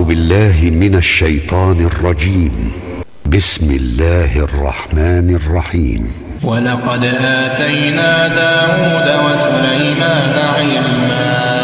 بالله من الشيطان الرجيم. بسم الله الرحمن الرحيم. ولقد آتينا داود